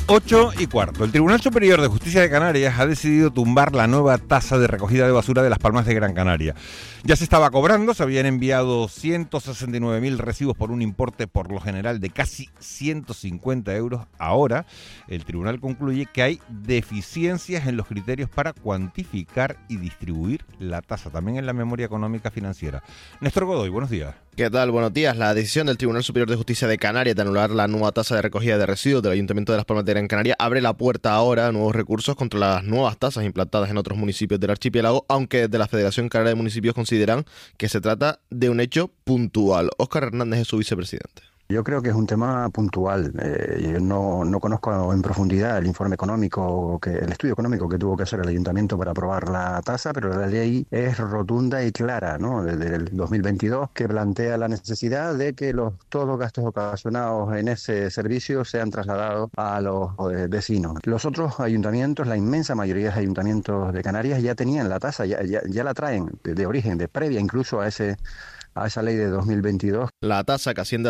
8:15. El Tribunal Superior de Justicia de Canarias ha decidido tumbar la nueva tasa de recogida de basura de Las Palmas de Gran Canaria. Ya se estaba cobrando, se habían enviado 169.000 recibos por un importe por lo general de casi 150 euros. Ahora, el tribunal concluye que hay deficiencias en los criterios para cuantificar y distribuir la tasa, también en la memoria económica financiera. Néstor Godoy, buenos días. ¿Qué tal? Buenos días. La decisión del Tribunal Superior de Justicia de Canarias de anular la nueva tasa de recogida de residuos del Ayuntamiento de Las Palmas de Gran Canaria abre la puerta ahora a nuevos recursos contra las nuevas tasas implantadas en otros municipios del archipiélago, aunque desde la Federación Canaria de Municipios consideran que se trata de un hecho puntual. Óscar Hernández es su vicepresidente. Yo creo que es un tema puntual. Yo no conozco en profundidad el informe económico, el estudio económico que tuvo que hacer el ayuntamiento para aprobar la tasa, pero la ley es rotunda y clara, ¿no? Desde el 2022, que plantea la necesidad de que todos los gastos ocasionados en ese servicio sean trasladados a los vecinos. Los otros ayuntamientos, la inmensa mayoría de ayuntamientos de Canarias ya tenían la tasa, ya la traen de origen, de previa incluso a esa ley de 2022. La tasa, que asciende a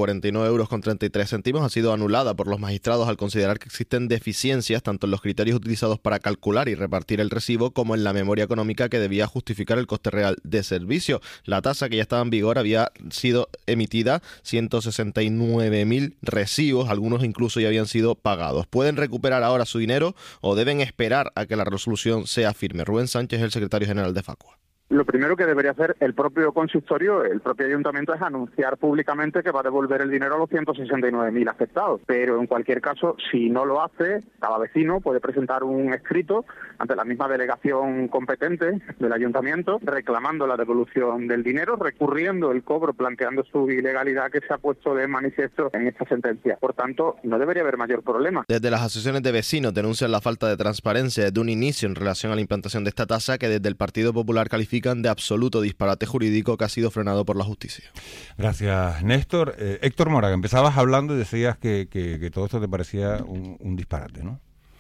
149,33 euros, ha sido anulada por los magistrados al considerar que existen deficiencias tanto en los criterios utilizados para calcular y repartir el recibo como en la memoria económica que debía justificar el coste real de servicio. La tasa, que ya estaba en vigor, había sido emitida 169.000 recibos, algunos incluso ya habían sido pagados. ¿Pueden recuperar ahora su dinero o deben esperar a que la resolución sea firme? Rubén Sánchez es el secretario general de Facua. Lo primero que debería hacer el propio consistorio, el propio ayuntamiento, es anunciar públicamente que va a devolver el dinero a los 169.000 afectados. Pero en cualquier caso, si no lo hace, cada vecino puede presentar un escrito ante la misma delegación competente del ayuntamiento reclamando la devolución del dinero, recurriendo el cobro, planteando su ilegalidad que se ha puesto de manifiesto en esta sentencia. Por tanto, no debería haber mayor problema. Desde las asociaciones de vecinos denuncian la falta de transparencia desde un inicio en relación a la implantación de esta tasa, que desde el Partido Popular califican de absoluto disparate jurídico que ha sido frenado por la justicia. Gracias, Néstor. Héctor Moraga, empezabas hablando y decías que todo esto te parecía un disparate, ¿no?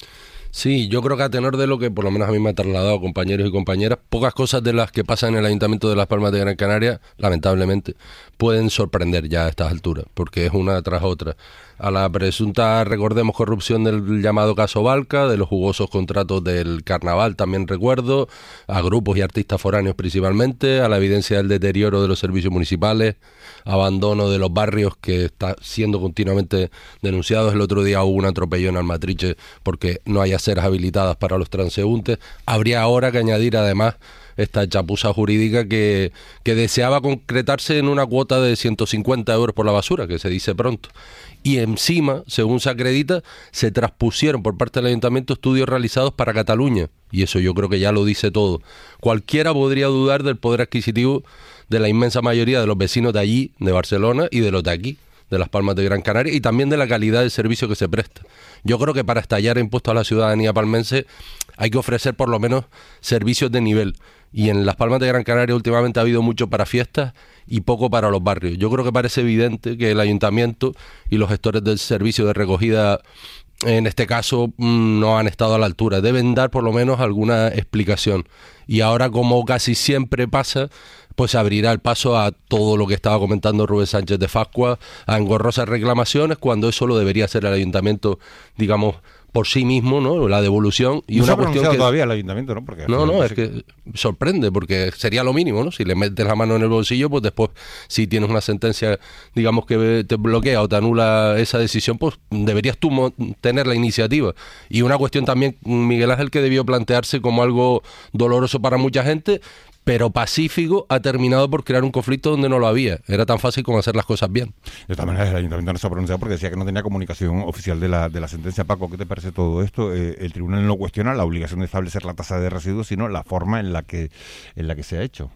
Sí, yo creo que a tenor de lo que por lo menos a mí me han trasladado compañeros y compañeras, pocas cosas de las que pasan en el Ayuntamiento de Las Palmas de Gran Canaria, lamentablemente, pueden sorprender ya a estas alturas, porque es una tras otra. A la presunta, recordemos, corrupción del llamado caso Balca, de los jugosos contratos del carnaval, también recuerdo, a grupos y artistas foráneos principalmente, a la evidencia del deterioro de los servicios municipales, abandono de los barrios que está siendo continuamente denunciados. El otro día hubo un atropello en Almatriche porque no hay aceras habilitadas para los transeúntes. Habría ahora que añadir además esta chapuza jurídica que deseaba concretarse en una cuota de 150 euros por la basura, que se dice pronto. Y encima, según se acredita, se transpusieron por parte del ayuntamiento estudios realizados para Cataluña. Y eso yo creo que ya lo dice todo. Cualquiera podría dudar del poder adquisitivo de la inmensa mayoría de los vecinos de allí, de Barcelona, y de los de aquí, de Las Palmas de Gran Canaria, y también de la calidad del servicio que se presta. Yo creo que para estallar impuestos a la ciudadanía palmense hay que ofrecer por lo menos servicios de nivel. Y en Las Palmas de Gran Canaria últimamente ha habido mucho para fiestas y poco para los barrios. Yo creo que parece evidente que el ayuntamiento y los gestores del servicio de recogida, en este caso, no han estado a la altura. Deben dar por lo menos alguna explicación. Y ahora, como casi siempre pasa, pues abrirá el paso a todo lo que estaba comentando Rubén Sánchez de Facua, a engorrosas reclamaciones, cuando eso lo debería hacer el ayuntamiento, digamos, por sí mismo, ¿no? La devolución. Y no una se ha cuestión pronunciado que todavía el ayuntamiento, ¿no? Porque es que sorprende, porque sería lo mínimo, ¿no? Si le metes la mano en el bolsillo, pues después, si tienes una sentencia, digamos, que te bloquea o te anula esa decisión, pues deberías tú tener la iniciativa. Y una cuestión también, Miguel Ángel, que debió plantearse como algo doloroso para mucha gente, pero pacífico, ha terminado por crear un conflicto donde no lo había. Era tan fácil como hacer las cosas bien. De todas maneras, el ayuntamiento no se ha pronunciado porque decía que no tenía comunicación oficial de la sentencia. Paco, ¿qué te parece todo esto? El tribunal no cuestiona la obligación de establecer la tasa de residuos, sino la forma en la que se ha hecho.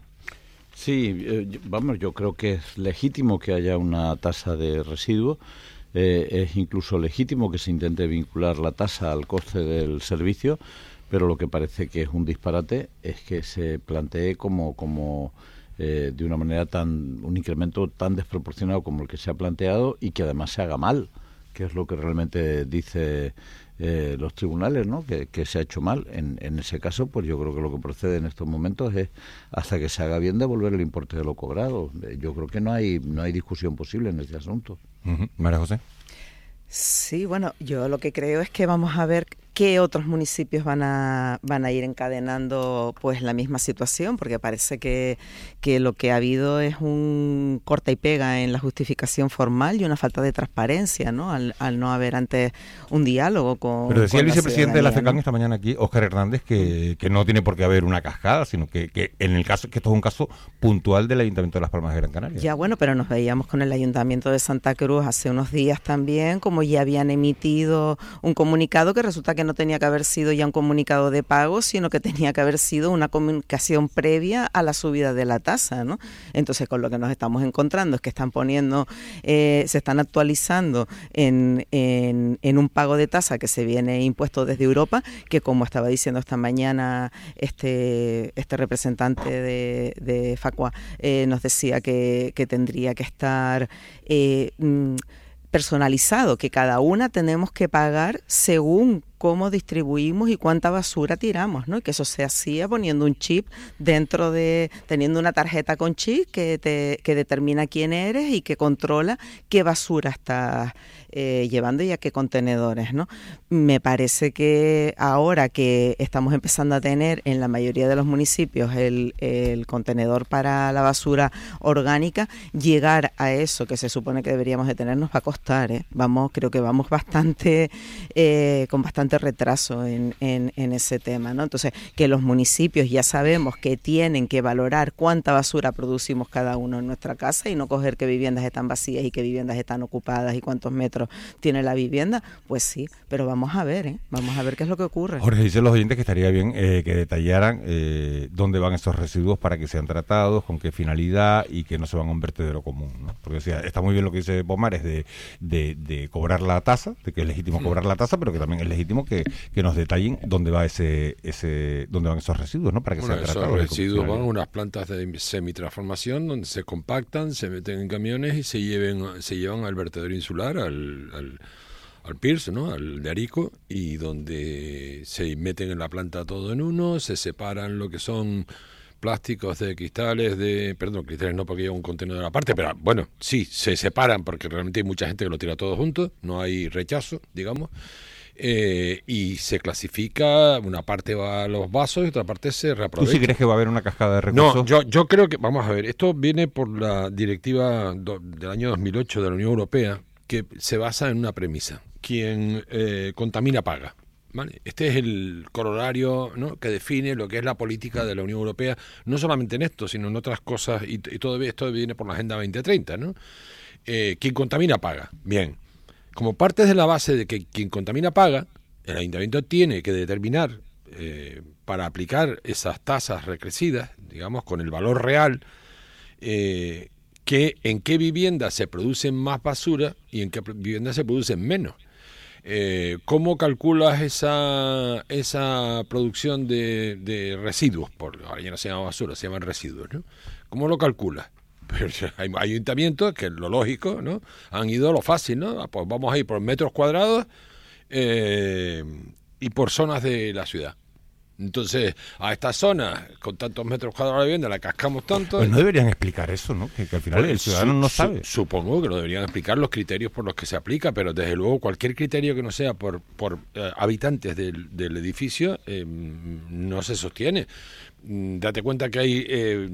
Sí, yo creo que es legítimo que haya una tasa de residuos. Es incluso legítimo que se intente vincular la tasa al coste del servicio, pero lo que parece que es un disparate es que se plantee como de una manera un incremento tan desproporcionado como el que se ha planteado, y que además se haga mal, que es lo que realmente dice los tribunales, ¿no? Que se ha hecho mal. En ese caso, pues yo creo que lo que procede en estos momentos es, hasta que se haga bien, devolver el importe de lo cobrado. Yo creo que no hay discusión posible en este asunto. María José. Sí. Sí, bueno, yo lo que creo es que vamos a ver qué otros municipios van a ir encadenando pues la misma situación, porque parece que lo que ha habido es un corta y pega en la justificación formal y una falta de transparencia, ¿no? Al no haber antes un diálogo con. Pero decía con el vicepresidente de la FECAN, ¿no? esta mañana aquí, Óscar Hernández, que no tiene por qué haber una cascada, sino que en el caso, que esto es un caso puntual del Ayuntamiento de Las Palmas de Gran Canaria. Ya, bueno, pero nos veíamos con el Ayuntamiento de Santa Cruz hace unos días también, como ya habían emitido un comunicado que resulta que no tenía que haber sido ya un comunicado de pago, sino que tenía que haber sido una comunicación previa a la subida de la tasa, ¿no? Entonces, con lo que nos estamos encontrando es que están poniendo, se están actualizando en un pago de tasa que se viene impuesto desde Europa, que como estaba diciendo esta mañana este representante de Facua, nos decía que tendría que estar personalizado, que cada una tenemos que pagar según cómo distribuimos y cuánta basura tiramos, ¿no? Y que eso se hacía poniendo un chip dentro de, teniendo una tarjeta con chip que determina quién eres y que controla qué basura estás llevando y a qué contenedores, ¿no? Me parece que ahora que estamos empezando a tener en la mayoría de los municipios el contenedor para la basura orgánica, llegar a eso que se supone que deberíamos de tener nos va a costar, ¿eh? Creo que vamos bastante con bastante retraso en ese tema, ¿no? Entonces, que los municipios ya sabemos que tienen que valorar cuánta basura producimos cada uno en nuestra casa y no coger qué viviendas están vacías y qué viviendas están ocupadas y cuántos metros tiene la vivienda, pues sí, pero vamos a ver, vamos a ver qué es lo que ocurre. Jorge, dicen los oyentes que estaría bien que detallaran dónde van esos residuos para que sean tratados, con qué finalidad y que no se van a un vertedero común, ¿no? Porque o sea, está muy bien lo que dice Pomares de cobrar la tasa, de que es legítimo cobrar la tasa, pero que también es legítimo que nos detallen dónde va dónde van esos residuos, ¿no? Para que sean tratados. Esos residuos van a unas plantas de semitransformación donde se compactan, se meten en camiones y se llevan al vertedero insular, al Pierce, ¿no? Al de Arico, y donde se meten en la planta todo en uno, se separan lo que son plásticos de cristales, cristales no porque hay un contenedor aparte, pero bueno, sí, se separan porque realmente hay mucha gente que lo tira todo junto, no hay rechazo, digamos. Y se clasifica, una parte va a los vasos y otra parte se reaprovecha. ¿Tú sí crees que va a haber una cascada de recursos? No, yo creo que, vamos a ver, esto viene por la directiva del año 2008 de la Unión Europea, que se basa en una premisa: quien contamina paga, ¿vale? Este es el corolario, ¿no?, que define lo que es la política de la Unión Europea, no solamente en esto, sino en otras cosas, y todo esto viene por la Agenda 2030, ¿no? Quien contamina paga. Bien. Como parte de la base de que quien contamina paga, el ayuntamiento tiene que determinar para aplicar esas tasas recrecidas, digamos, con el valor real, que en qué viviendas se producen más basura y en qué viviendas se producen menos. ¿Cómo calculas esa producción de residuos? Ahora ya no se llama basura, se llaman residuos, ¿no? ¿Cómo lo calculas? Pero hay ayuntamientos que, lo lógico, ¿no?, han ido a lo fácil, ¿no? Pues vamos a ir por metros cuadrados y por zonas de la ciudad. Entonces, a estas zonas, con tantos metros cuadrados de vivienda, la cascamos tanto. Pues no deberían explicar eso, ¿no? Que al final el ciudadano no sabe. Supongo que lo deberían explicar los criterios por los que se aplica, pero desde luego cualquier criterio que no sea por habitantes del edificio no se sostiene. Date cuenta que hay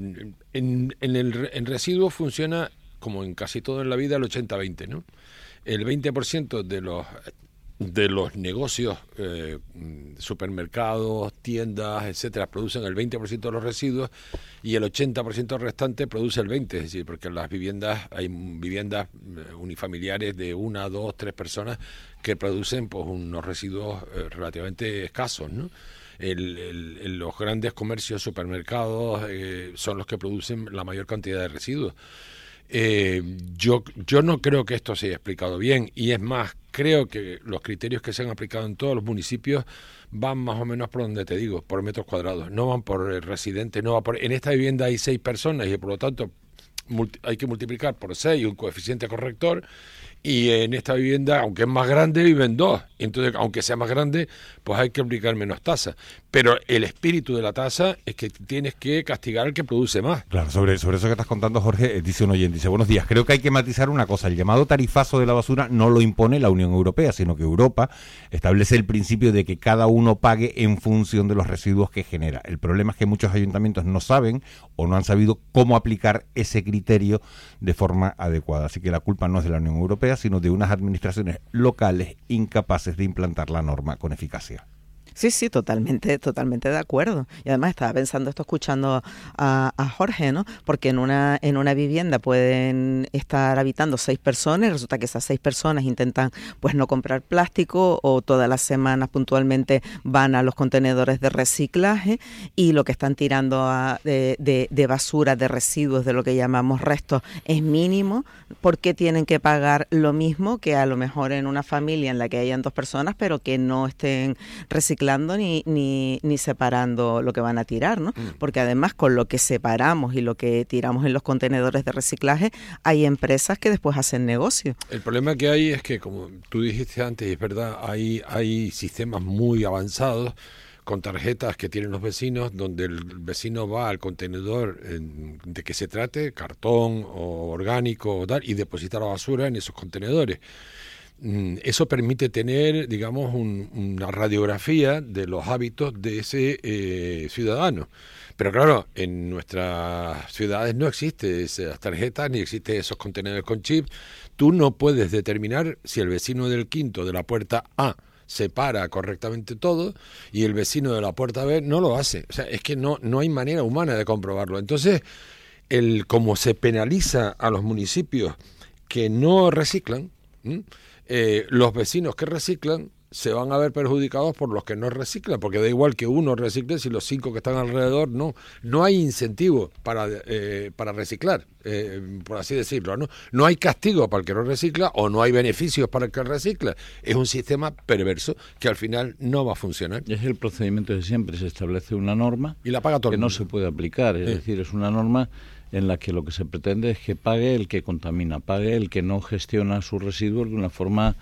en residuos funciona, como en casi todo en la vida, el 80-20, ¿no? El 20% de los negocios, supermercados, tiendas, etcétera, producen el 20% de los residuos y el 80% restante produce el 20%, es decir, porque en las viviendas hay viviendas unifamiliares de 1, 2, 3 personas que producen pues unos residuos relativamente escasos, ¿no? Los grandes comercios, supermercados, son los que producen la mayor cantidad de residuos. Yo no creo que esto se haya explicado bien, y es más, creo que los criterios que se han aplicado en todos los municipios van más o menos por donde te digo, por metros cuadrados, no van por residentes, en esta vivienda hay 6 personas y por lo tanto hay que multiplicar por 6 un coeficiente corrector, y en esta vivienda, aunque es más grande, viven dos. Entonces, aunque sea más grande, pues hay que aplicar menos tasa. Pero el espíritu de la tasa es que tienes que castigar al que produce más. Claro, sobre eso que estás contando, Jorge, dice un oyente, dice, buenos días, creo que hay que matizar una cosa, el llamado tarifazo de la basura no lo impone la Unión Europea, sino que Europa establece el principio de que cada uno pague en función de los residuos que genera. El problema es que muchos ayuntamientos no saben o no han sabido cómo aplicar ese criterio de forma adecuada. Así que la culpa no es de la Unión Europea, sino de unas administraciones locales incapaces de implantar la norma con eficacia. Sí, totalmente de acuerdo. Y además estaba pensando esto escuchando a Jorge, ¿no? Porque en una vivienda pueden estar habitando 6 personas y resulta que esas 6 personas intentan pues no comprar plástico o todas las semanas puntualmente van a los contenedores de reciclaje y lo que están tirando de basura, de residuos, de lo que llamamos restos, es mínimo. ¿Por qué tienen que pagar lo mismo que a lo mejor en una familia en la que hayan 2 personas pero que no estén reciclando ni separando lo que van a tirar, ¿no? Porque además con lo que separamos y lo que tiramos en los contenedores de reciclaje hay empresas que después hacen negocio. El problema que hay es que, como tú dijiste antes, y es verdad, hay sistemas muy avanzados con tarjetas que tienen los vecinos, donde el vecino va al contenedor de que se trate, cartón o orgánico o tal, y deposita la basura en esos contenedores. Eso permite tener, digamos, una radiografía de los hábitos de ese ciudadano. Pero claro, en nuestras ciudades no existe esas tarjetas ni existe esos contenedores con chip. Tú no puedes determinar si el vecino del quinto de la puerta A separa correctamente todo y el vecino de la puerta B no lo hace. O sea, es que no hay manera humana de comprobarlo. Entonces, como se penaliza a los municipios que no reciclan, los vecinos que reciclan se van a ver perjudicados por los que no reciclan, porque da igual que uno recicle si los 5 que están alrededor no hay incentivo para reciclar, por así decirlo, no hay castigo para el que no recicla o no hay beneficios para el que recicla. Es un sistema perverso que al final no va a funcionar. Es el procedimiento de siempre, se establece una norma y la paga todo que el mundo. No se puede aplicar, es decir, es una norma en la que lo que se pretende es que pague el que contamina, pague el que no gestiona sus residuos de una forma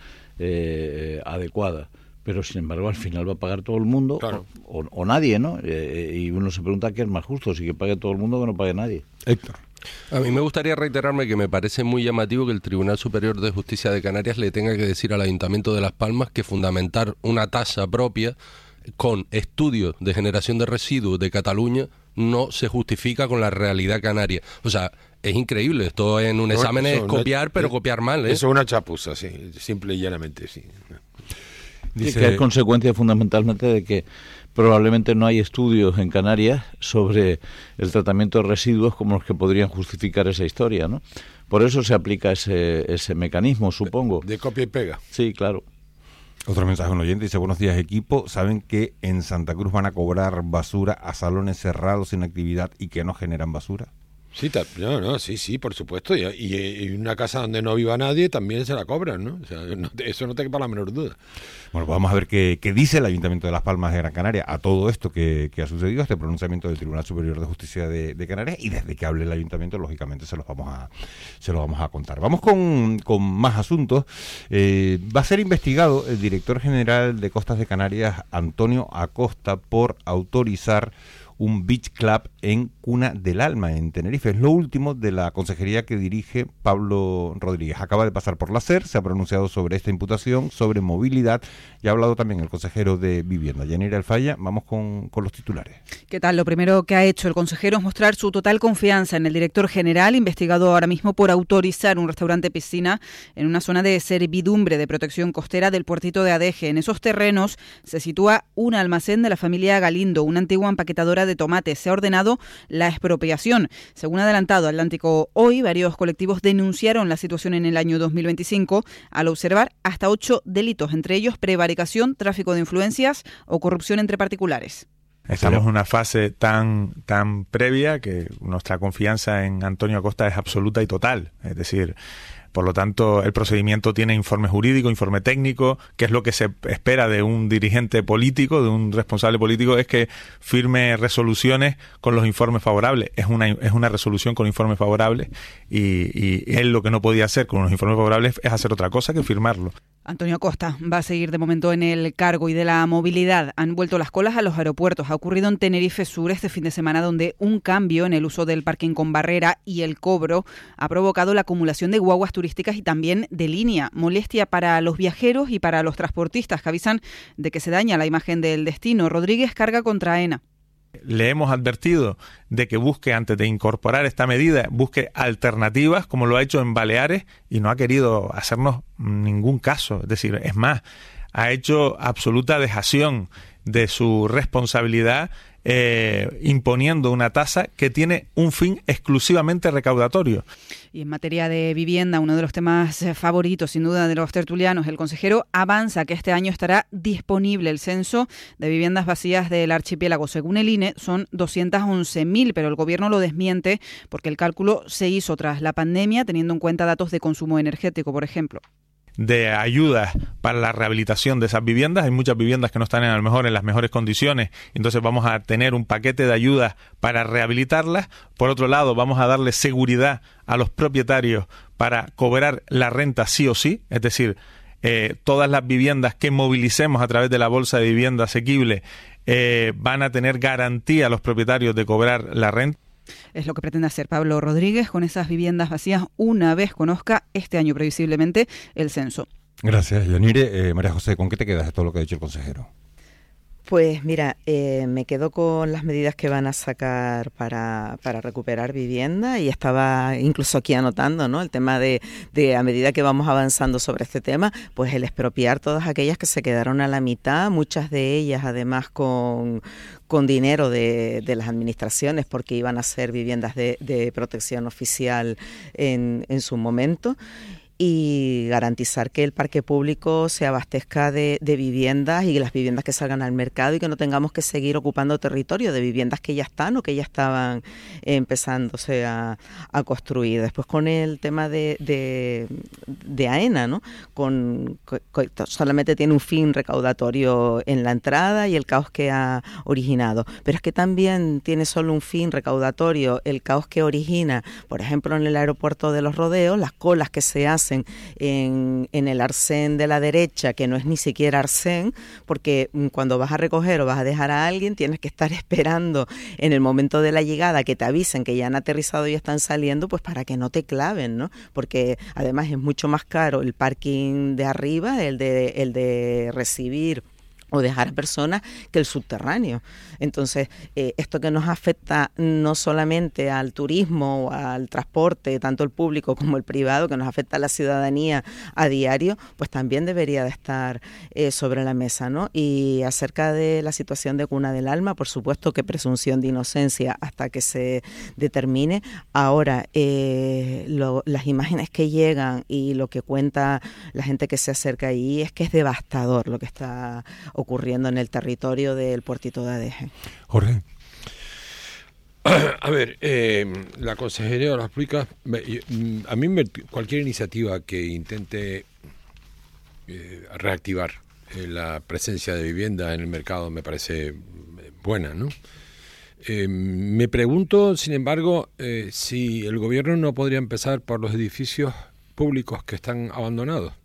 adecuada. Pero, sin embargo, al final va a pagar todo el mundo, claro, o nadie, ¿no? Y uno se pregunta qué es más justo, si que pague todo el mundo o que no pague nadie. Héctor. A mí me gustaría reiterarme que me parece muy llamativo que el Tribunal Superior de Justicia de Canarias le tenga que decir al Ayuntamiento de Las Palmas que fundamentar una tasa propia con estudios de generación de residuos de Cataluña no se justifica con la realidad canaria. O sea, es increíble. Esto en un examen es copiar, pero copiar mal, ¿eh? Eso es una chapuza, sí, simple y llanamente, sí. Dice que es consecuencia fundamentalmente de que probablemente no hay estudios en Canarias sobre el tratamiento de residuos como los que podrían justificar esa historia, ¿no? Por eso se aplica ese mecanismo, supongo. De copia y pega. Sí, claro. Otro mensaje de un oyente dice, buenos días equipo, ¿saben que en Santa Cruz van a cobrar basura a salones cerrados sin actividad y que no generan basura? Sí, sí, por supuesto. Y una casa donde no viva nadie también se la cobran, ¿no? O sea, eso no te quepa la menor duda. Bueno, pues vamos a ver qué dice el Ayuntamiento de Las Palmas de Gran Canaria a todo esto que ha sucedido, este pronunciamiento del Tribunal Superior de Justicia de Canarias, y desde que hable el Ayuntamiento, lógicamente, se los vamos a contar. Vamos con más asuntos. Va a ser investigado el director general de Costas de Canarias, Antonio Acosta, por autorizar un beach club en Cuna del Alma, en Tenerife. Es lo último de la consejería que dirige Pablo Rodríguez. Acaba de pasar por la SER, se ha pronunciado sobre esta imputación, sobre movilidad, y ha hablado también el consejero de Vivienda, Yanira Alfaya. Vamos con los titulares. ¿Qué tal? Lo primero que ha hecho el consejero es mostrar su total confianza en el director general, investigado ahora mismo por autorizar un restaurante piscina en una zona de servidumbre de protección costera del puertito de Adeje. En esos terrenos se sitúa un almacén de la familia Galindo, una antigua empaquetadora de tomates. Se ha ordenado la expropiación. Según ha adelantado Atlántico Hoy, varios colectivos denunciaron la situación en el año 2025 al observar hasta 8 delitos, entre ellos prevaricación, tráfico de influencias o corrupción entre particulares. Estamos en una fase tan previa que nuestra confianza en Antonio Acosta es absoluta y total. Es decir, Por lo tanto, el procedimiento tiene informe jurídico, informe técnico, que es lo que se espera de un dirigente político, de un responsable político, es que firme resoluciones con los informes favorables. Es una resolución con informes favorables y él lo que no podía hacer con los informes favorables es hacer otra cosa que firmarlo. Antonio Costa va a seguir de momento en el cargo. Y de la movilidad, han vuelto las colas a los aeropuertos. Ha ocurrido en Tenerife Sur este fin de semana, donde un cambio en el uso del parking con barrera y el cobro ha provocado la acumulación de guaguas turísticas y también de línea. Molestia para los viajeros y para los transportistas, que avisan de que se daña la imagen del destino. Rodríguez carga contra AENA. Le hemos advertido de que busque, antes de incorporar esta medida, busque alternativas, como lo ha hecho en Baleares, y no ha querido hacernos ningún caso. Es decir, es más, ha hecho absoluta dejación de su responsabilidad, imponiendo una tasa que tiene un fin exclusivamente recaudatorio. Y en materia de vivienda, uno de los temas favoritos, sin duda, de los tertulianos, el consejero avanza que este año estará disponible el censo de viviendas vacías del archipiélago. Según el INE, son 211.000, pero el gobierno lo desmiente porque el cálculo se hizo tras la pandemia, teniendo en cuenta datos de consumo energético, por ejemplo. De ayudas para la rehabilitación de esas viviendas. Hay muchas viviendas que no están en las mejores condiciones, entonces vamos a tener un paquete de ayudas para rehabilitarlas. Por otro lado, vamos a darle seguridad a los propietarios para cobrar la renta sí o sí, es decir, todas las viviendas que movilicemos a través de la bolsa de vivienda asequible van a tener garantía a los propietarios de cobrar la renta. Es lo que pretende hacer Pablo Rodríguez con esas viviendas vacías una vez conozca este año previsiblemente el censo. Gracias, Yanire. María José, ¿con qué te quedas de todo lo que ha dicho el consejero? Pues mira, me quedo con las medidas que van a sacar para recuperar vivienda, y estaba incluso aquí anotando, ¿no? El tema de a medida que vamos avanzando sobre este tema, pues el expropiar todas aquellas que se quedaron a la mitad, muchas de ellas además con dinero de las administraciones, porque iban a ser viviendas de protección oficial en su momento. Y garantizar que el parque público se abastezca de viviendas, y las viviendas que salgan al mercado, y que no tengamos que seguir ocupando territorio de viviendas que ya están o que ya estaban empezándose a construir. Después con el tema de AENA, ¿no? Solamente tiene un fin recaudatorio en la entrada y el caos que ha originado, pero es que también tiene solo un fin recaudatorio el caos que origina, por ejemplo, en el aeropuerto de Los Rodeos, las colas que se hacen en el arsén de la derecha, que no es ni siquiera arsén, porque cuando vas a recoger o vas a dejar a alguien, tienes que estar esperando en el momento de la llegada que te avisen que ya han aterrizado y están saliendo, pues para que no te claven, ¿no? Porque además es mucho más caro el parking de arriba, el de recibir o dejar a personas, que el subterráneo. Entonces, esto que nos afecta no solamente al turismo o al transporte, tanto el público como el privado, que nos afecta a la ciudadanía a diario, pues también debería de estar sobre la mesa, ¿no? Y acerca de la situación de Cuna del Alma, por supuesto que presunción de inocencia hasta que se determine. Ahora, las imágenes que llegan y lo que cuenta la gente que se acerca ahí es que es devastador lo que está ocurriendo en el territorio del puertito de Adeje. Jorge. A ver, la Consejería de Obras Públicas, a mí cualquier iniciativa que intente reactivar la presencia de vivienda en el mercado me parece buena, ¿no? Me pregunto, sin embargo, si el gobierno no podría empezar por los edificios públicos que están abandonados.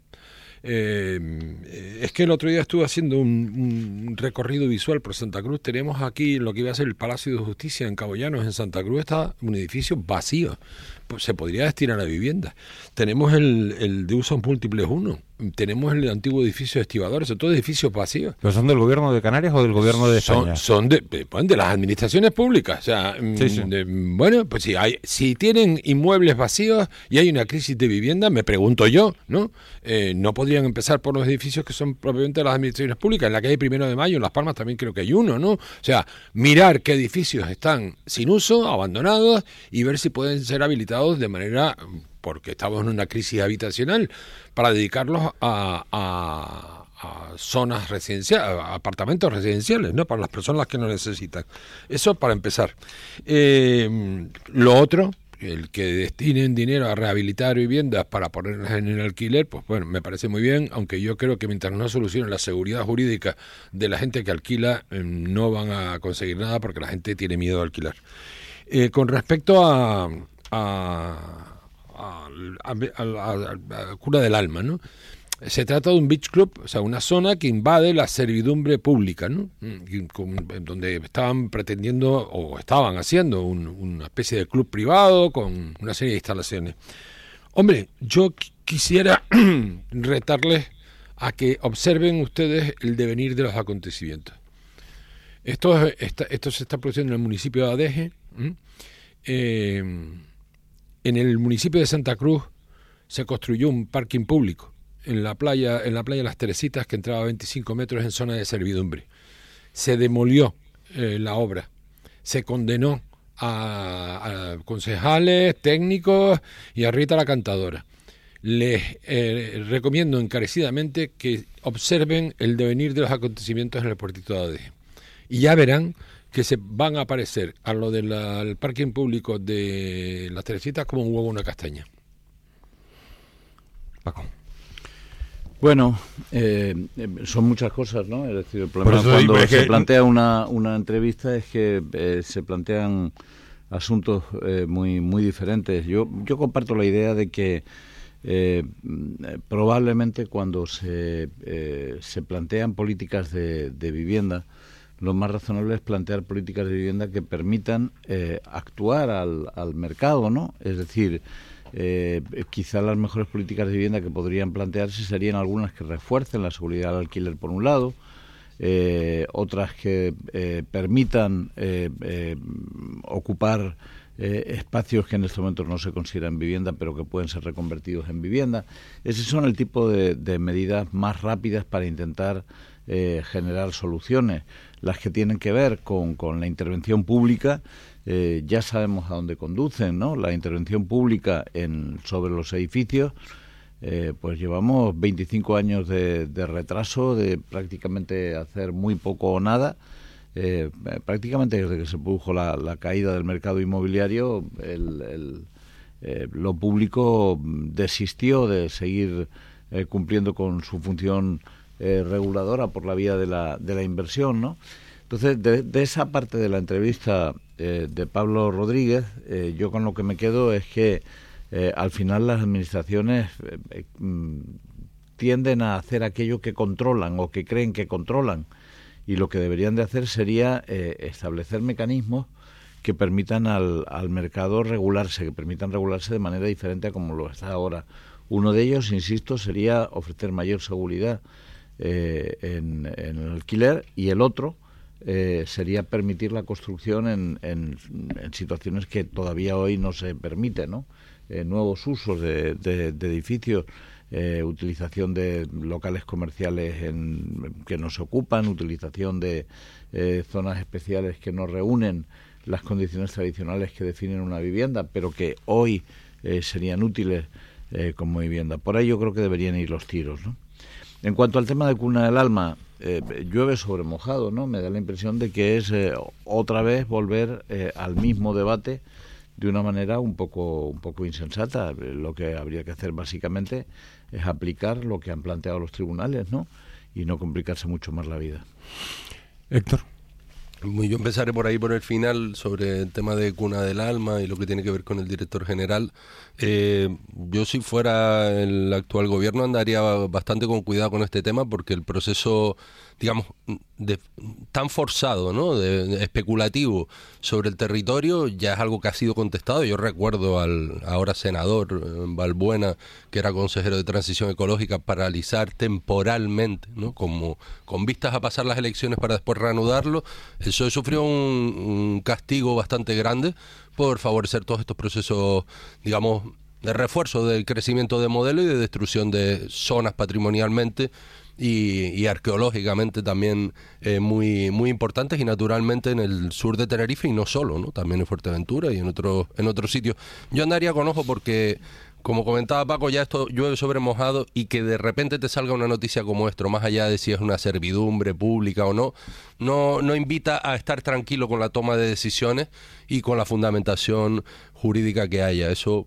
Es que el otro día estuve haciendo un recorrido visual por Santa Cruz. Tenemos aquí lo que iba a ser el Palacio de Justicia en Cabo Llanos. En Santa Cruz está un edificio vacío, pues se podría destinar a viviendas. Tenemos el de usos múltiples 1, tenemos el antiguo edificio de estibadores, son todos edificios vacíos. ¿Pero son del gobierno de Canarias o del gobierno de España? Son de las administraciones públicas. O sea, sí. Bueno, pues si tienen inmuebles vacíos y hay una crisis de vivienda, me pregunto yo, ¿no? No podrían empezar por los edificios que son propiamente de las administraciones públicas. En la calle 1 de Mayo, en Las Palmas, también creo que hay uno, ¿no? O sea, mirar qué edificios están sin uso, abandonados, y ver si pueden ser habilitados de manera, porque estamos en una crisis habitacional, para dedicarlos a zonas residenciales, a apartamentos residenciales, ¿no? Para las personas que no necesitan. Eso para empezar. Lo otro el que destinen dinero a rehabilitar viviendas para ponerlas en el alquiler, pues bueno, me parece muy bien, aunque yo creo que mientras no solucionen la seguridad jurídica de la gente que alquila, no van a conseguir nada porque la gente tiene miedo a alquilar. Con respecto a Cuna del Alma, ¿no? Se trata de un beach club, o sea, una zona que invade la servidumbre pública, ¿no? Donde estaban pretendiendo o estaban haciendo una especie de club privado con una serie de instalaciones. Hombre, yo quisiera retarles a que observen ustedes el devenir de los acontecimientos. Esto se está produciendo en el municipio de Adeje. En el municipio de Santa Cruz se construyó un parking público en la playa de Las Teresitas, que entraba a 25 metros en zona de servidumbre. Se demolió la obra, se condenó a concejales, técnicos y a Rita la Cantadora. Les recomiendo encarecidamente que observen el devenir de los acontecimientos en el puertito de Adeje. Y ya verán que se van a aparecer a lo del parking público de Las Teresitas como un huevo en una castaña. Paco. Bueno, son muchas cosas, ¿no? Es decir, el problema cuando se plantea una entrevista es que se plantean asuntos muy diferentes. Yo comparto la idea de que probablemente cuando se plantean políticas de vivienda, lo más razonable es plantear políticas de vivienda que permitan actuar al mercado, ¿no? Es decir, quizá las mejores políticas de vivienda que podrían plantearse serían algunas que refuercen la seguridad al alquiler por un lado, otras que permitan ocupar espacios que en este momento no se consideran vivienda pero que pueden ser reconvertidos en vivienda. Esos son el tipo de medidas más rápidas para intentar generar soluciones. Las que tienen que ver con la intervención pública, ya sabemos a dónde conducen, ¿no? La intervención pública sobre los edificios, pues llevamos 25 años de retraso, de prácticamente hacer muy poco o nada. Prácticamente desde que se produjo la caída del mercado inmobiliario, lo público desistió de seguir cumpliendo con su función reguladora por la vía de la inversión, ¿no? Entonces, de esa parte de la entrevista de Pablo Rodríguez, yo con lo que me quedo es que al final las administraciones tienden a hacer aquello que controlan o que creen que controlan, y lo que deberían de hacer sería establecer mecanismos que permitan al mercado regularse, que permitan regularse de manera diferente a como lo está ahora. Uno de ellos, insisto, sería ofrecer mayor seguridad en el alquiler, y el otro sería permitir la construcción en situaciones que todavía hoy no se permite, ¿no? Nuevos usos de edificios, utilización de locales comerciales que no se ocupan, utilización de zonas especiales que no reúnen las condiciones tradicionales que definen una vivienda, pero que hoy serían útiles como vivienda. Por ahí yo creo que deberían ir los tiros, ¿no? En cuanto al tema de Cuna del Alma, llueve sobre mojado, ¿no? Me da la impresión de que es otra vez volver al mismo debate de una manera un poco insensata. Lo que habría que hacer básicamente es aplicar lo que han planteado los tribunales, ¿no? Y no complicarse mucho más la vida. Héctor. Yo empezaré por ahí, por el final, sobre el tema de Cuna del Alma y lo que tiene que ver con el director general. Yo, si fuera el actual gobierno, andaría bastante con cuidado con este tema, porque el proceso, digamos, tan forzado, ¿no?, de especulativo sobre el territorio, ya es algo que ha sido contestado. Yo recuerdo al ahora senador Balbuena, que era consejero de Transición Ecológica, paralizar temporalmente, ¿no?, como con vistas a pasar las elecciones para después reanudarlo. Eso sufrió un castigo bastante grande por favorecer todos estos procesos, digamos, de refuerzo del crecimiento de modelo y de destrucción de zonas patrimonialmente y arqueológicamente también muy importantes, y naturalmente en el sur de Tenerife, y no solo, ¿no? También en Fuerteventura y en otros sitios. Yo andaría con ojo porque, como comentaba Paco, ya esto llueve sobre mojado, y que de repente te salga una noticia como esto, más allá de si es una servidumbre pública o no invita a estar tranquilo con la toma de decisiones y con la fundamentación jurídica que haya. Eso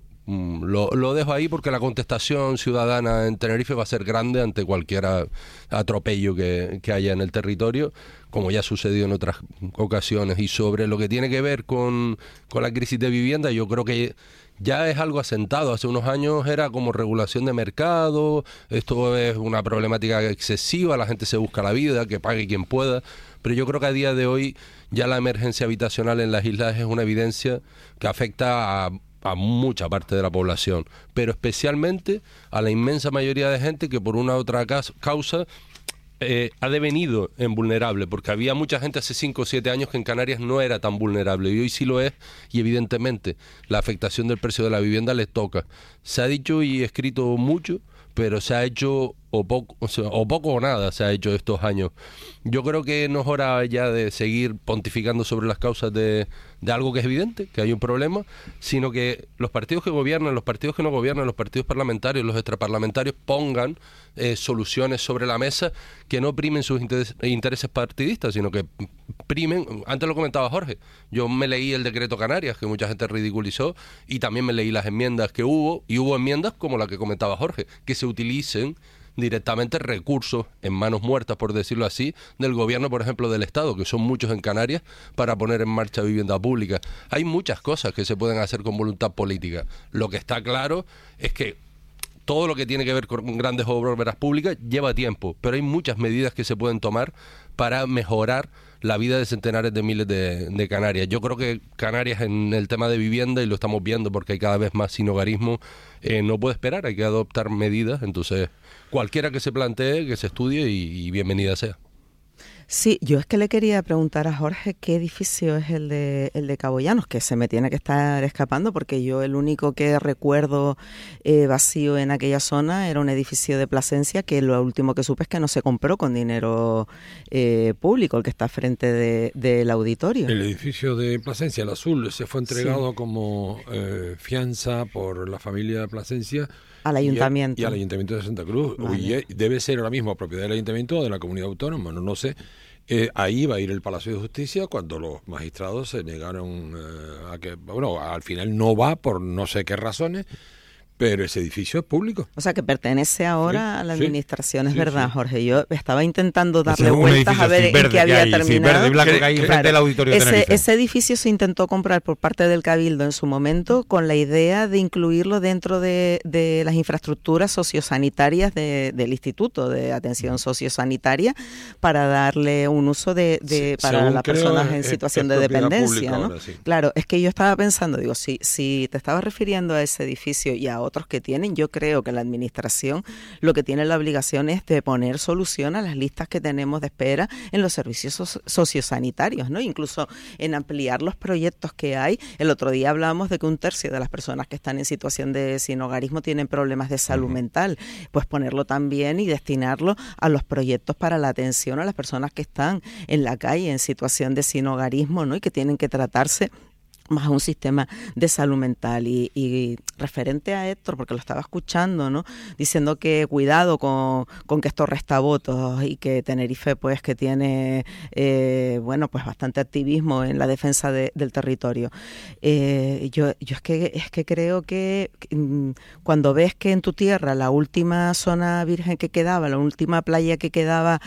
lo dejo ahí, porque la contestación ciudadana en Tenerife va a ser grande ante cualquier atropello que haya en el territorio, como ya ha sucedido en otras ocasiones. Y sobre lo que tiene que ver con la crisis de vivienda, yo creo que ya es algo asentado. Hace unos años era como regulación de mercado, esto es una problemática excesiva, la gente se busca la vida, que pague quien pueda, pero yo creo que a día de hoy ya la emergencia habitacional en las islas es una evidencia que afecta a mucha parte de la población, pero especialmente a la inmensa mayoría de gente que por una u otra causa ha devenido en vulnerable, porque había mucha gente hace 5 o 7 años que en Canarias no era tan vulnerable, y hoy sí lo es, y evidentemente la afectación del precio de la vivienda les toca. Se ha dicho y escrito mucho, pero se ha hecho o poco o nada se ha hecho estos años. Yo creo que no es hora ya de seguir pontificando sobre las causas de algo que es evidente, que hay un problema, sino que los partidos que gobiernan, los partidos que no gobiernan, los partidos parlamentarios, los extraparlamentarios pongan soluciones sobre la mesa que no primen sus intereses partidistas, sino que primen. Antes lo comentaba Jorge, yo me leí el decreto Canarias, que mucha gente ridiculizó, y también me leí las enmiendas que hubo, y hubo enmiendas como la que comentaba Jorge, que se utilicen directamente recursos en manos muertas, por decirlo así, del gobierno, por ejemplo, del Estado, que son muchos en Canarias, para poner en marcha vivienda pública. Hay muchas cosas que se pueden hacer con voluntad política. Lo que está claro es que todo lo que tiene que ver con grandes obras públicas lleva tiempo, pero hay muchas medidas que se pueden tomar para mejorar la vida de centenares de miles de Canarias. Yo creo que Canarias, en el tema de vivienda, y lo estamos viendo porque hay cada vez más sinhogarismo, no puede esperar, hay que adoptar medidas. Entonces, cualquiera que se plantee, que se estudie, y bienvenida sea. Sí, yo es que le quería preguntar a Jorge qué edificio es el de Cabo Llanos, que se me tiene que estar escapando, porque yo el único que recuerdo vacío en aquella zona era un edificio de Plasencia, que lo último que supe es que no se compró con dinero público, el que está frente del auditorio. El edificio de Plasencia, el azul, se fue entregado como fianza por la familia de Plasencia al ayuntamiento. Y al ayuntamiento de Santa Cruz. Vale. Debe ser ahora mismo propiedad del ayuntamiento o de la comunidad autónoma, no sé. Ahí va a ir el Palacio de Justicia cuando los magistrados se negaron a que... Bueno, al final no va por no sé qué razones, pero ese edificio es público. O sea, que pertenece ahora a la administración, es verdad, Jorge. Yo estaba intentando darle vueltas a ver en qué había terminado. Verde y blanco que hay frente al auditorio de Tenerife. Ese edificio se intentó comprar por parte del Cabildo en su momento con la idea de incluirlo dentro de las infraestructuras sociosanitarias del Instituto de Atención Sociosanitaria, para darle un uso para las personas en situación de dependencia, ¿no? Ahora, sí. Claro, es que yo estaba pensando, digo, si te estabas refiriendo a ese edificio y a otros que tienen, yo creo que la administración lo que tiene la obligación es de poner solución a las listas que tenemos de espera en los servicios sociosanitarios, ¿no? Incluso en ampliar los proyectos que hay. El otro día hablábamos de que 1/3 de las personas que están en situación de sinhogarismo tienen problemas de salud mental. Pues ponerlo también y destinarlo a los proyectos para la atención a las personas que están en la calle en situación de sinhogarismo, ¿no? Y que tienen que tratarse más un sistema de salud mental. Y referente a Héctor, porque lo estaba escuchando, ¿no? Diciendo que cuidado con que estos restavotos, y que Tenerife, pues, que tiene pues bastante activismo en la defensa del territorio. Yo es que creo que cuando ves que en tu tierra la última zona virgen que quedaba, la última playa que quedaba,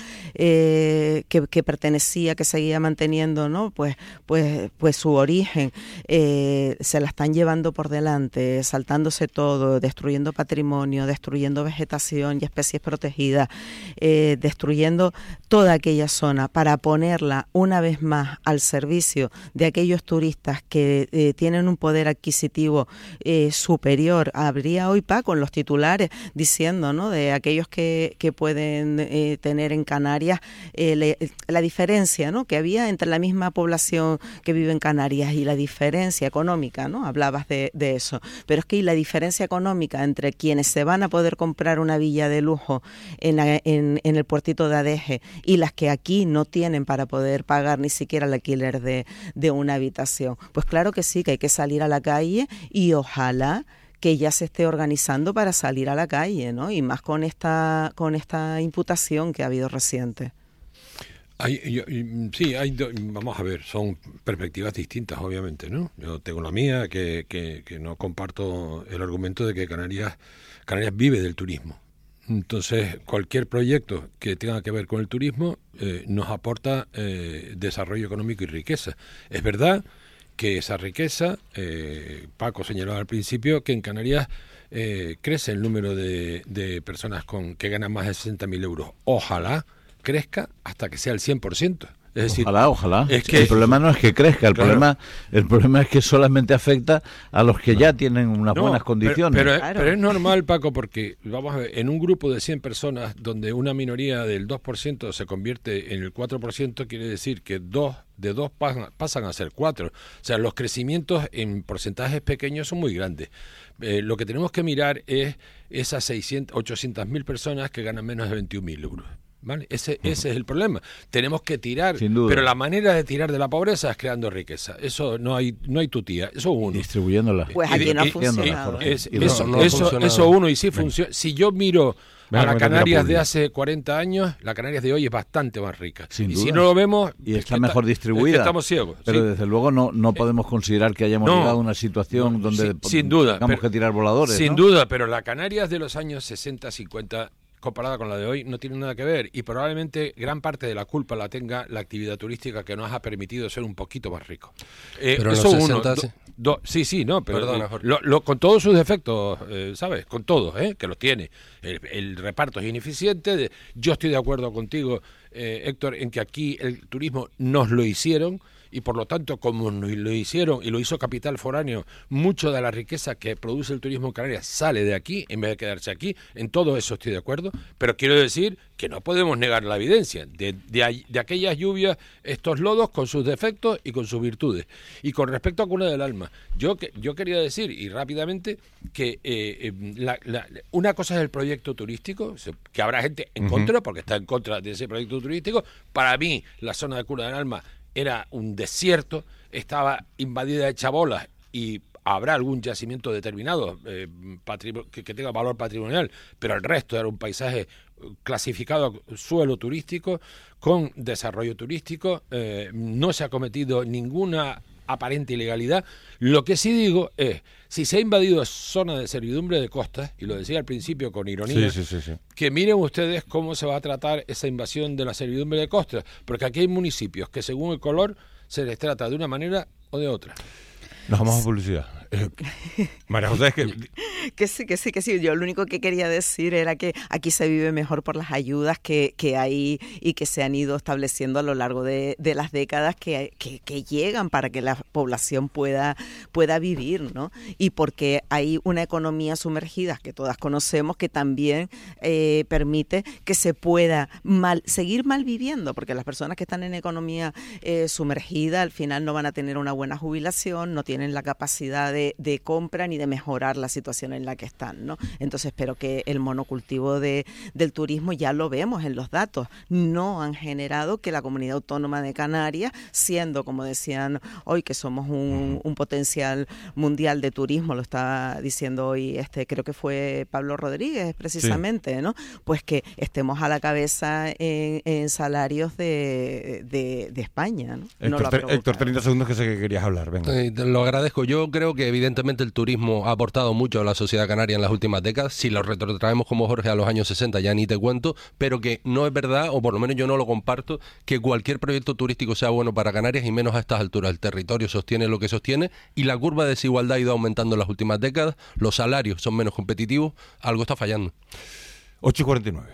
que pertenecía, que seguía manteniendo, ¿no? Pues su origen, se la están llevando por delante, saltándose todo, destruyendo patrimonio, destruyendo vegetación y especies protegidas, destruyendo toda aquella zona para ponerla una vez más al servicio de aquellos turistas que tienen un poder adquisitivo superior. Habría hoy, Paco, en los titulares diciendo, ¿no?, de aquellos que pueden tener en Canarias la diferencia, ¿no?, que había entre la misma población que vive en Canarias y la diferencia diferencia económica, ¿no? Hablabas de eso, pero es que la diferencia económica entre quienes se van a poder comprar una villa de lujo en el puertito de Adeje y las que aquí no tienen para poder pagar ni siquiera el alquiler de una habitación, pues claro que sí, que hay que salir a la calle y ojalá que ya se esté organizando para salir a la calle, ¿no? Y más con esta imputación que ha habido reciente. Vamos a ver, son perspectivas distintas, obviamente, ¿no? Yo tengo la mía, que no comparto el argumento de que Canarias vive del turismo. Entonces, cualquier proyecto que tenga que ver con el turismo nos aporta desarrollo económico y riqueza. Es verdad que esa riqueza, Paco señalaba al principio, que en Canarias crece el número de personas que ganan más de 60.000 euros. Ojalá crezca hasta que sea el 100%. Es decir, ojalá. Es que el problema no es que crezca, el problema es que solamente afecta a los que ya tienen unas buenas condiciones. Pero es normal, Paco, porque vamos a ver, en un grupo de 100 personas donde una minoría del 2% se convierte en el 4%, quiere decir que de dos pasan a ser 4. O sea, los crecimientos en porcentajes pequeños son muy grandes. Lo que tenemos que mirar es esas 800.000 personas que ganan menos de 21.000 euros. ¿Vale? Ese es el problema. Tenemos que tirar, pero la manera de tirar de la pobreza es creando riqueza. Eso no hay tutía. Eso uno. Distribuyéndola. Pues aquí no ha funcionado. Eso uno, y sí funciona. Si yo miro a la Canarias de hace 40 años, la Canarias de hoy es bastante más rica. Sin y duda. si no lo vemos... Y está mejor distribuida. Estamos ciegos. Pero desde luego no podemos considerar que hayamos llegado a una situación donde sin duda, tengamos que tirar voladores. Sin duda, pero la Canarias de los años 60, 50... comparada con la de hoy, no tiene nada que ver, y probablemente gran parte de la culpa la tenga la actividad turística, que nos ha permitido ser un poquito más ricos. Pero en los 60... pero con todos sus defectos, ¿sabes? Con todos, que los tiene. El reparto es ineficiente. Yo estoy de acuerdo contigo, Héctor, en que aquí el turismo nos lo hicieron, y por lo tanto, como nos lo hicieron y lo hizo Capital Foráneo, mucho de la riqueza que produce el turismo en Canarias sale de aquí en vez de quedarse aquí. En todo eso estoy de acuerdo, pero quiero decir que no podemos negar la evidencia de aquellas lluvias, estos lodos con sus defectos y con sus virtudes. Y con respecto a Cuna del Alma, yo quería decir, y rápidamente, que una cosa es el proyecto turístico, que habrá gente en contra, porque está en contra de ese proyecto turístico. Para mí, la zona de Cuna del Alma era un desierto, estaba invadida de chabolas, y habrá algún yacimiento determinado que tenga valor patrimonial, pero el resto era un paisaje clasificado suelo turístico con desarrollo turístico. No se ha cometido ninguna aparente ilegalidad. Lo que sí digo es, si se ha invadido zona de servidumbre de costas, y lo decía al principio con ironía, que miren ustedes cómo se va a tratar esa invasión de la servidumbre de costas, porque aquí hay municipios que según el color se les trata de una manera o de otra. Nos vamos a publicidad. María José, es que sí. Yo lo único que quería decir era que aquí se vive mejor por las ayudas que hay y que se han ido estableciendo a lo largo de las décadas que llegan para que la población pueda vivir, ¿no? Y porque hay una economía sumergida que todas conocemos que también permite que se pueda seguir mal viviendo, porque las personas que están en economía sumergida al final no van a tener una buena jubilación, no tienen la capacidad de compra ni de mejorar la situación en la que están, ¿no? Entonces espero que el monocultivo del turismo, ya lo vemos en los datos, no han generado que la Comunidad Autónoma de Canarias, siendo, como decían hoy, que somos un potencial mundial de turismo, lo estaba diciendo hoy, creo que fue Pablo Rodríguez precisamente, ¿no? Pues que estemos a la cabeza en salarios de España, ¿no? Héctor, 30 segundos que sé que querías hablar, venga. Lo agradezco. Yo creo que evidentemente el turismo ha aportado mucho a la sociedad canaria en las últimas décadas. Si lo retrotraemos como Jorge a los años 60 ya ni te cuento, pero que no es verdad, o por lo menos yo no lo comparto, que cualquier proyecto turístico sea bueno para Canarias, y menos a estas alturas. El territorio sostiene lo que sostiene y la curva de desigualdad ha ido aumentando en las últimas décadas, los salarios son menos competitivos, algo está fallando. 8:49.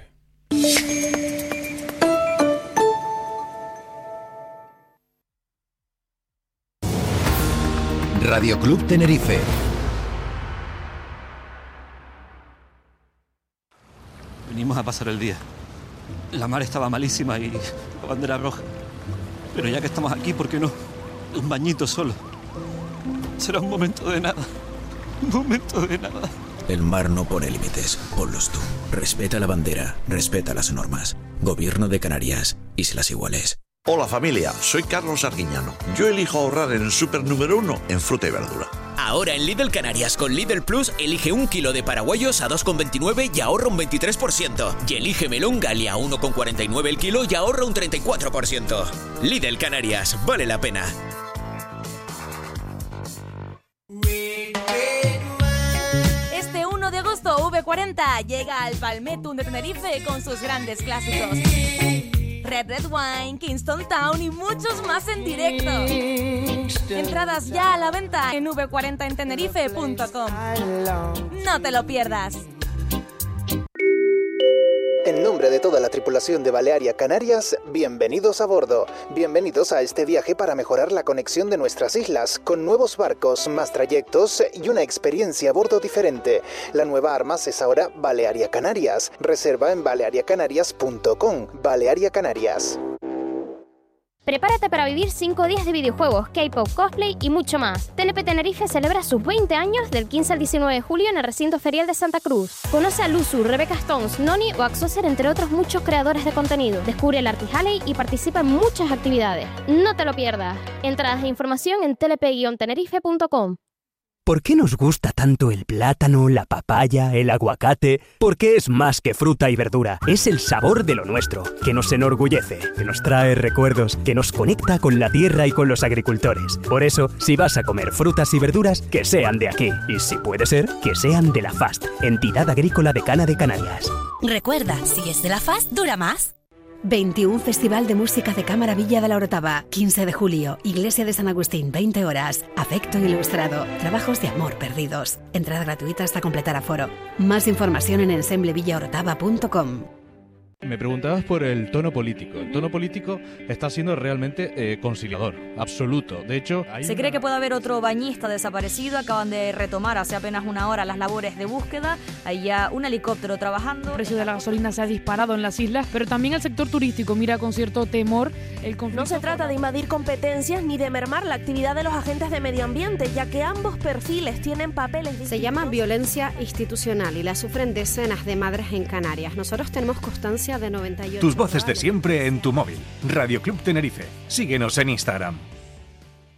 Radio Club Tenerife. Venimos a pasar el día. La mar estaba malísima y la bandera roja. Pero ya que estamos aquí, ¿por qué no? Un bañito solo. Será un momento de nada. Un momento de nada. El mar no pone límites, ponlos tú. Respeta la bandera, respeta las normas. Gobierno de Canarias, Islas Iguales. Hola familia, soy Carlos Arguiñano. Yo elijo ahorrar en el súper número 1 en fruta y verdura. Ahora en Lidl Canarias con Lidl Plus elige 1 kilo de paraguayos a 2,29 y ahorra un 23%. Y elige melón Galia a 1,49 el kilo y ahorra un 34%. Lidl Canarias, vale la pena. Este 1 de agosto V40 llega al Palmettum de Tenerife con sus grandes clásicos. Red Wine, Kingston Town y muchos más en directo. Entradas ya a la venta en v40entenerife.com. No te lo pierdas. En nombre de toda la tripulación de Balearia Canarias, bienvenidos a bordo. Bienvenidos a este viaje para mejorar la conexión de nuestras islas, con nuevos barcos, más trayectos y una experiencia a bordo diferente. La nueva Armas es ahora Balearia Canarias. Reserva en baleariacanarias.com. Balearia Canarias. Prepárate para vivir 5 días de videojuegos, K-pop, cosplay y mucho más. TNP Tenerife celebra sus 20 años del 15 al 19 de julio en el recinto ferial de Santa Cruz. Conoce a Luzu, Rebecca Stones, Noni o Axoser, entre otros muchos creadores de contenido. Descubre el Arty Halley y participa en muchas actividades. No te lo pierdas. Entradas e información en tlp-tenerife.com. ¿Por qué nos gusta tanto el plátano, la papaya, el aguacate? Porque es más que fruta y verdura. Es el sabor de lo nuestro, que nos enorgullece, que nos trae recuerdos, que nos conecta con la tierra y con los agricultores. Por eso, si vas a comer frutas y verduras, que sean de aquí. Y si puede ser, que sean de la FAST, Entidad Agrícola Decana de Canarias. Recuerda, si es de la FAST, dura más. 21 Festival de Música de Cámara Villa de la Orotava, 15 de julio, Iglesia de San Agustín, 20 horas, Afecto Ilustrado, trabajos de amor perdidos, entrada gratuita hasta completar aforo. Más información en ensemblevillaorotava.com. Me preguntabas por el tono político. El tono político está siendo realmente conciliador, absoluto. De hecho, se cree que puede haber otro bañista desaparecido. Acaban de retomar hace apenas una hora las labores de búsqueda. Hay ya un helicóptero trabajando. El precio de la gasolina se ha disparado en las islas, pero también el sector turístico mira con cierto temor el conflicto. No se trata de invadir competencias ni de mermar la actividad de los agentes de medio ambiente, ya que ambos perfiles tienen papeles distintos. Se llama violencia institucional y la sufren decenas de madres en Canarias. Nosotros tenemos constancia de 98. Tus voces de siempre en tu móvil. Radio Club Tenerife. Síguenos en Instagram.